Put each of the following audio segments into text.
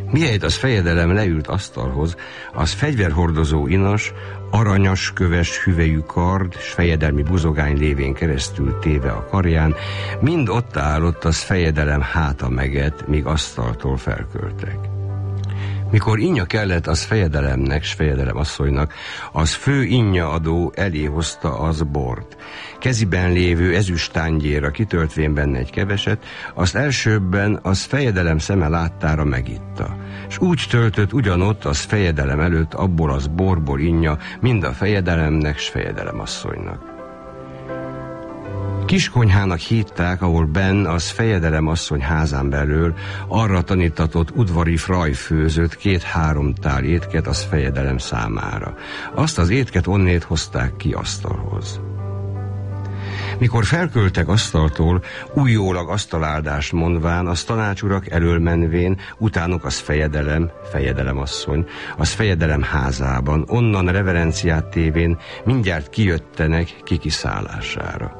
Mihelyt az fejedelem leült asztalhoz, az fegyverhordozó inas, aranyas, köves hüvelyű kard, s fejedelmi buzogány lévén keresztül téve a karján, mind ott állott az fejedelem háta meget, míg asztaltól felköltek. Mikor innya kellett az fejedelemnek, s fejedelem asszonynak, az fő innya adó elé hozta az bort. Keziben lévő ezüst tángyéra kitöltvén benne egy keveset, azt elsőbben az fejedelem szeme láttára megitta. S úgy töltött ugyanott az fejedelem előtt abból az borból innya, mind a fejedelemnek, s fejedelem asszonynak. Kiskonyhának hívták, ahol benn az fejedelem asszony házán belül arra tanítatott udvari fraj főzött 2-3 tál étket az fejedelem számára. Azt az étket onnét hozták ki asztalhoz. Mikor felköltek asztaltól, újólag asztaláldást mondván, az tanácsurak elől menvén, utánuk az fejedelem asszony, az fejedelem házában, onnan reverenciát tévén mindjárt kijöttenek kikiszállására.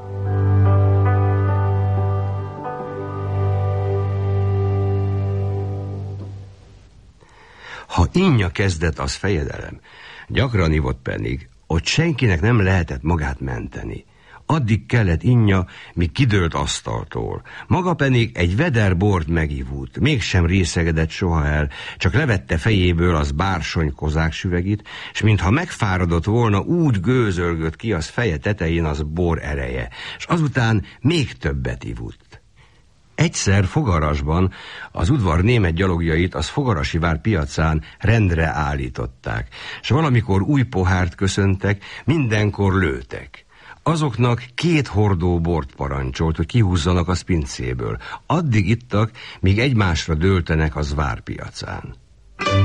Ha innya kezdett az fejedelem, gyakran ivott pedig, ott senkinek nem lehetett magát menteni. Addig kellett innya, míg kidőlt asztaltól. Maga pedig egy veder bort megivult, mégsem részegedett soha el, csak levette fejéből az bársony kozák süvegit, és mintha megfáradott volna, úgy gőzölgött ki az feje tetején az bor ereje, és azután még többet ivult. Egyszer Fogarasban az udvar német gyalogjait az Fogarasi vár piacán rendre állították, és valamikor új pohárt köszöntek, mindenkor lőtek. Azoknak 2 hordó bort parancsolt, hogy kihúzzanak az pincéből. Addig ittak, míg egymásra dőltenek az várpiacán.